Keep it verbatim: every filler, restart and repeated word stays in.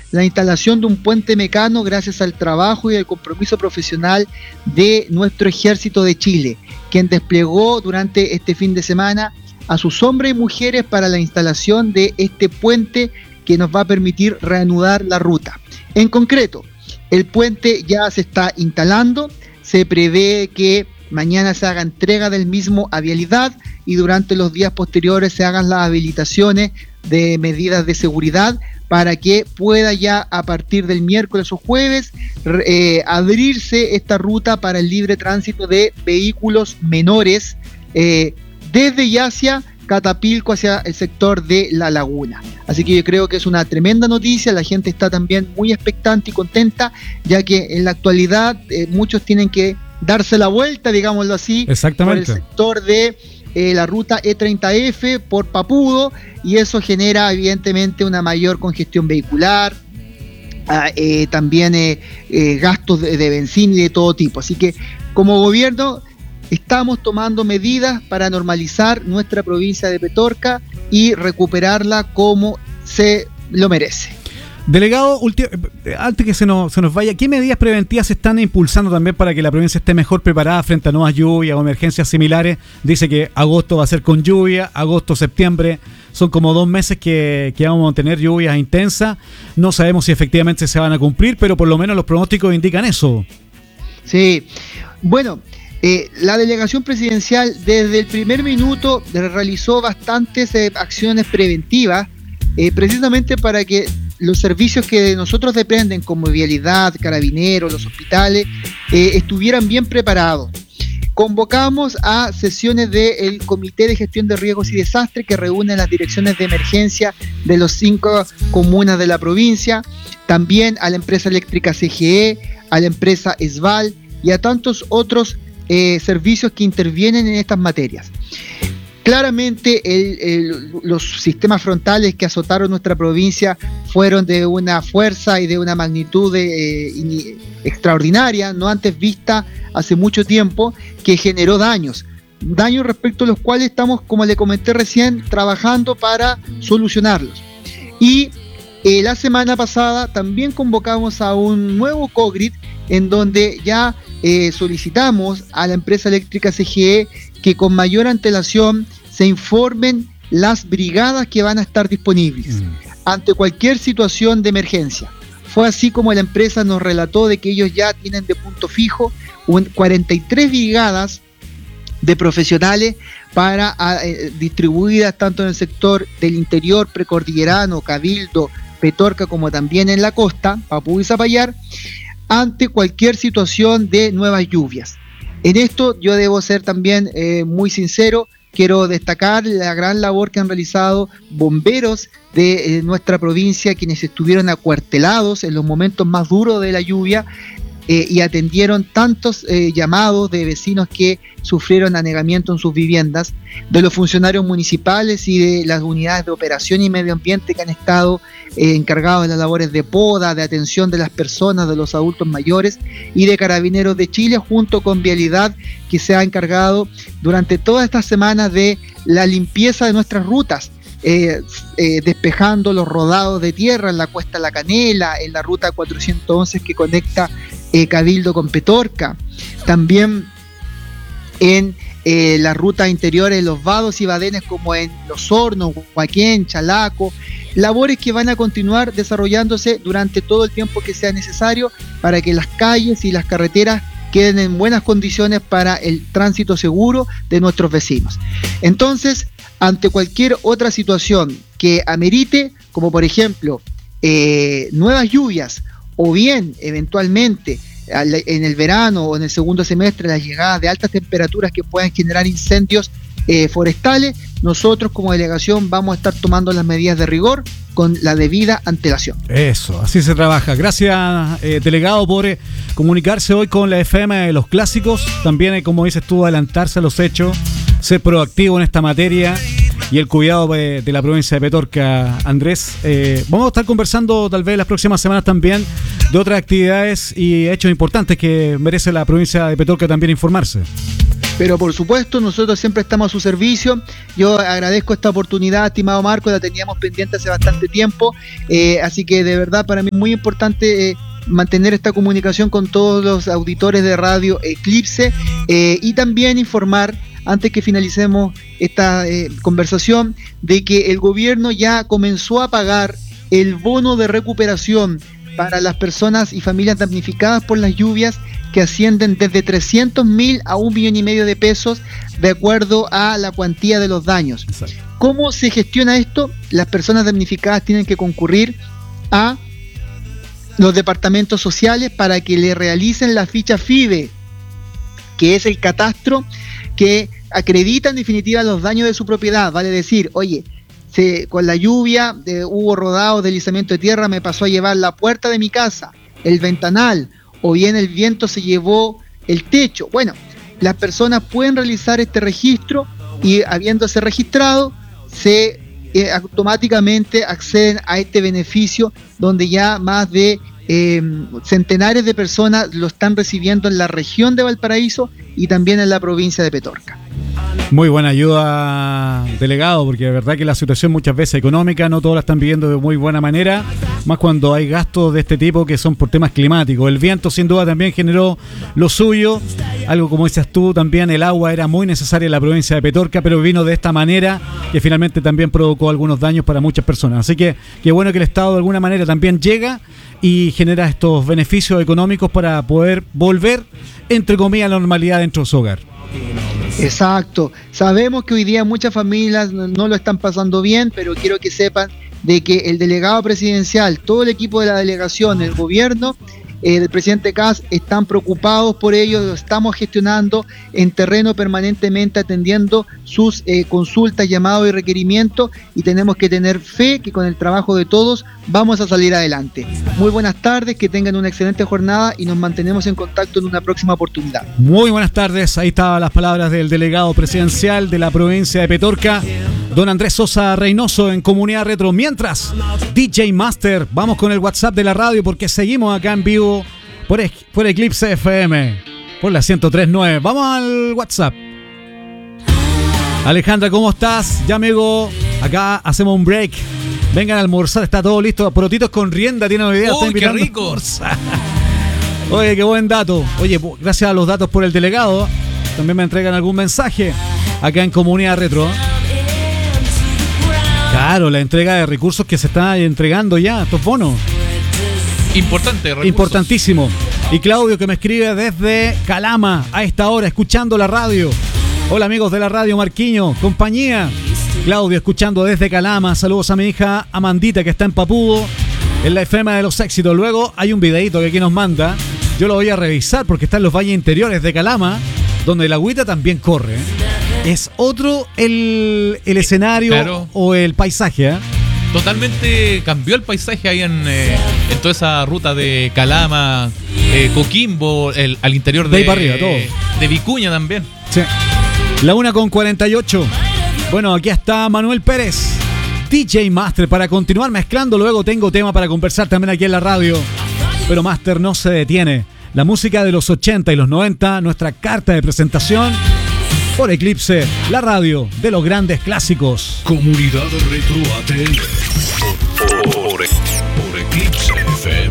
la instalación de un puente mecano gracias al trabajo y al compromiso profesional de nuestro Ejército de Chile, quien desplegó durante este fin de semana a sus hombres y mujeres para la instalación de este puente que nos va a permitir reanudar la ruta. En concreto, el puente ya se está instalando, se prevé que mañana se haga entrega del mismo a Vialidad y durante los días posteriores se hagan las habilitaciones de medidas de seguridad para que pueda ya a partir del miércoles o jueves eh, abrirse esta ruta para el libre tránsito de vehículos menores eh, desde y hacia Catapilco, hacia el sector de La Laguna. Así que yo creo que es una tremenda noticia, la gente está también muy expectante y contenta, ya que en la actualidad eh, muchos tienen que darse la vuelta, digámoslo así, exactamente, por el sector de eh, la ruta E treinta F por Papudo, y eso genera evidentemente una mayor congestión vehicular, ah, eh, también eh, eh, gastos de, de benzina y de todo tipo. Así que como gobierno estamos tomando medidas para normalizar nuestra provincia de Petorca y recuperarla como se lo merece. Delegado, ulti- antes que se nos, se nos vaya, ¿qué medidas preventivas se están impulsando también para que la provincia esté mejor preparada frente a nuevas lluvias o emergencias similares? Dice que agosto va a ser con lluvia, agosto, septiembre, son como dos meses que, que vamos a tener lluvias intensas. No sabemos si efectivamente se van a cumplir, pero por lo menos los pronósticos indican eso. Sí, bueno... Eh, la delegación presidencial desde el primer minuto realizó bastantes eh, acciones preventivas, eh, precisamente para que los servicios que de nosotros dependen, como Vialidad, Carabineros, los hospitales, eh, estuvieran bien preparados. Convocamos a sesiones del Comité de Gestión de Riesgos y Desastres que reúne las direcciones de emergencia de las cinco comunas de la provincia, también a la empresa eléctrica C G E, a la empresa ESVAL y a tantos otros Eh, servicios que intervienen en estas materias. Claramente el, el, los sistemas frontales que azotaron nuestra provincia fueron de una fuerza y de una magnitud de, eh, in, extraordinaria, no antes vista hace mucho tiempo, que generó daños. Daños respecto a los cuales estamos, como le comenté recién, trabajando para solucionarlos. Y eh, la semana pasada también convocamos a un nuevo COGRID en donde ya eh, solicitamos a la empresa eléctrica C G E que con mayor antelación se informen las brigadas que van a estar disponibles mm. ante cualquier situación de emergencia. Fue así como la empresa nos relató de que ellos ya tienen de punto fijo un cuarenta y tres brigadas de profesionales para eh, distribuidas tanto en el sector del interior precordillerano, Cabildo, Petorca, como también en la costa, Papú y Zapallar, ante cualquier situación de nuevas lluvias. En esto yo debo ser también eh, muy sincero, quiero destacar la gran labor que han realizado bomberos de eh, nuestra provincia, quienes estuvieron acuartelados en los momentos más duros de la lluvia eh, y atendieron tantos eh, llamados de vecinos que sufrieron anegamiento en sus viviendas, de los funcionarios municipales y de las unidades de operación y medio ambiente que han estado eh, encargados de las labores de poda, de atención de las personas, de los adultos mayores, y de Carabineros de Chile, junto con Vialidad, que se ha encargado durante todas estas semanas de la limpieza de nuestras rutas, eh, eh, despejando los rodados de tierra en la Cuesta La Canela, en la ruta cuatrocientos once que conecta eh, Cabildo con Petorca, también en eh, las rutas interiores, los vados y badenes, como en Los Hornos, Huaquén, Chalaco, labores que van a continuar desarrollándose durante todo el tiempo que sea necesario para que las calles y las carreteras queden en buenas condiciones para el tránsito seguro de nuestros vecinos. Entonces, ante cualquier otra situación que amerite, como por ejemplo eh, nuevas lluvias, o bien eventualmente en el verano o en el segundo semestre las llegadas de altas temperaturas que puedan generar incendios eh, forestales, nosotros como delegación vamos a estar tomando las medidas de rigor con la debida antelación. Eso, así se trabaja. Gracias, eh, delegado, por eh, comunicarse hoy con la F M de los clásicos. También, eh, como dices tú, adelantarse a los hechos, ser proactivo en esta materia y el cuidado de, de la provincia de Petorca. Andrés, eh, vamos a estar conversando tal vez las próximas semanas también de otras actividades y hechos importantes que merece la provincia de Petorca también informarse. Pero por supuesto, nosotros siempre estamos a su servicio. Yo agradezco esta oportunidad, estimado Marco, la teníamos pendiente hace bastante tiempo, eh, así que de verdad para mí es muy importante eh, mantener esta comunicación con todos los auditores de Radio Eclipse eh, y también informar, antes que finalicemos esta eh, conversación, de que el gobierno ya comenzó a pagar el bono de recuperación para las personas y familias damnificadas por las lluvias, que ascienden desde trescientos mil a un millón y medio de pesos de acuerdo a la cuantía de los daños. Exacto. ¿Cómo se gestiona esto? Las personas damnificadas tienen que concurrir a los departamentos sociales para que le realicen la ficha FIBE, que es el catastro que acredita en definitiva los daños de su propiedad. Vale decir, oye, se, con la lluvia eh, hubo rodados, deslizamiento de tierra, me pasó a llevar la puerta de mi casa, el ventanal, o bien el viento se llevó el techo. Bueno, las personas pueden realizar este registro y habiéndose registrado, se eh, automáticamente acceden a este beneficio, donde ya más de eh, centenares de personas lo están recibiendo en la región de Valparaíso y también en la provincia de Petorca. Muy buena ayuda, delegado, porque de verdad que la situación muchas veces económica no todos la están viviendo de muy buena manera, más cuando hay gastos de este tipo que son por temas climáticos. El viento sin duda también generó lo suyo, algo como dices tú, también el agua era muy necesaria en la provincia de Petorca, pero vino de esta manera que finalmente también provocó algunos daños para muchas personas. Así que qué bueno que el Estado de alguna manera también llega y genera estos beneficios económicos para poder volver, entre comillas, a la normalidad dentro de su hogar. Exacto. Sabemos que hoy día muchas familias no, no lo están pasando bien, pero quiero que sepan de que el delegado presidencial, todo el equipo de la delegación, el gobierno eh, del presidente Kast están preocupados por ello, lo estamos gestionando en terreno permanentemente, atendiendo sus eh, consultas, llamados y requerimientos, y tenemos que tener fe que con el trabajo de todos vamos a salir adelante. Muy buenas tardes, que tengan una excelente jornada y nos mantenemos en contacto en una próxima oportunidad. Muy buenas tardes, ahí estaban las palabras del delegado presidencial de la provincia de Petorca, don Andrés Sosa Reynoso, en Comunidad Retro. Mientras, D J Master, vamos con el WhatsApp de la radio porque seguimos acá en vivo por, por Eclipse F M, por la ciento tres punto nueve. Vamos al WhatsApp. Alejandra, ¿cómo estás? Ya, amigo, acá hacemos un break. Vengan a almorzar, está todo listo. Porotitos con rienda, tienen una idea. ¡Uy, qué rico! Oye, qué buen dato. Oye, gracias a los datos por el delegado, también me entregan algún mensaje acá en Comunidad Retro. Claro, la entrega de recursos que se está entregando ya, estos bonos. Importante, recursos. Importantísimo. Y Claudio, que me escribe desde Calama a esta hora, escuchando la radio. Hola, amigos de la radio Marquiño, compañía. Claudio, escuchando desde Calama. Saludos a mi hija Amandita, que está en Papudo, en la F M de los éxitos. Luego hay un videito que aquí nos manda. Yo lo voy a revisar porque está en los valles interiores de Calama, donde el agüita también corre. Es otro el, el escenario, claro, o el paisaje, ¿eh? Totalmente cambió el paisaje ahí en, eh, en toda esa ruta de Calama, eh, Coquimbo, el, al interior de, de, ahí para arriba, todo. de Vicuña también. Sí. La una con cuarenta y ocho. Bueno, aquí está Manuel Pérez, D J Master, para continuar mezclando. Luego tengo tema para conversar también aquí en la radio. Pero Master no se detiene. La música de los ochenta y los noventa, nuestra carta de presentación por Eclipse, la radio de los grandes clásicos. Comunidad Retro A T L por, por, por Eclipse F M.